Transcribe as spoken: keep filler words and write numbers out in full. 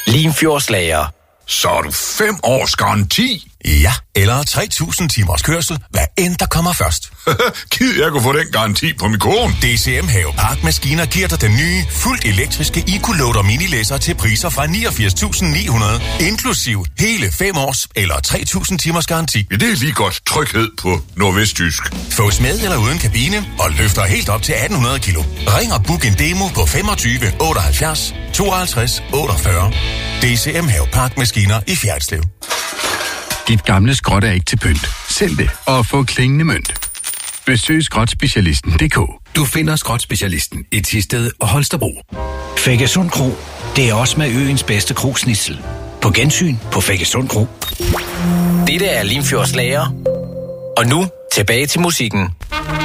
Limfjordslager. Så er du fem års garanti? Ja, eller tre tusind timers kørsel, hvad end der kommer først. Gid jeg kunne få den garanti på min kone. D C M Have Park Maskiner giver dig den nye, fuldt elektriske EcoLoader minilæsser til priser fra niogfirs tusind ni hundrede, inklusiv hele fem års eller tre tusind timers garanti. Ja, det er lige godt tryghed på nordvestjysk. Fås med eller uden kabine og løfter helt op til atten hundrede kilo. Ring og book en demo på femogtyve otteoghalvfjerds tooghalvtreds otteogfyrre. D C M Have Park Maskiner i Fjerdslev. Dit gamle skrot er ikke til pynt. Sælg det og få klingende mønt. Besøg skrotspecialisten punktum d k. Du finder skrotspecialisten i Thisted og Holstebro. Fækkesund Kro, det er også med øens bedste krogsnitsel. På gensyn på Fækkesund Kro. Dette er Limfjordslager. Og nu tilbage til musikken.